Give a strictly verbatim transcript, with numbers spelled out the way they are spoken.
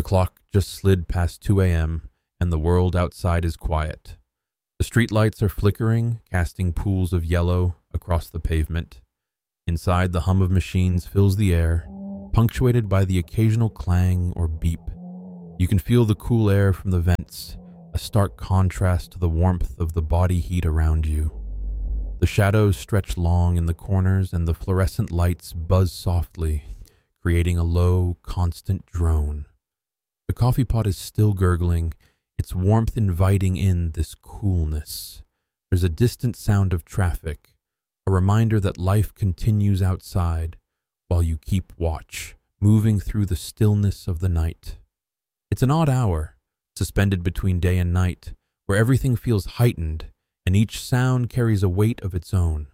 The clock just slid past two a.m., and the world outside is quiet. The streetlights are flickering, casting pools of yellow across the pavement. Inside, the hum of machines fills the air, punctuated by the occasional clang or beep. You can feel the cool air from the vents, a stark contrast to the warmth of the body heat around you. The shadows stretch long in the corners, and the fluorescent lights buzz softly, creating a low, constant drone. The coffee pot is still gurgling, its warmth inviting in this coolness. There's a distant sound of traffic, a reminder that life continues outside while you keep watch, moving through the stillness of the night. It's an odd hour, suspended between day and night, where everything feels heightened and each sound carries a weight of its own.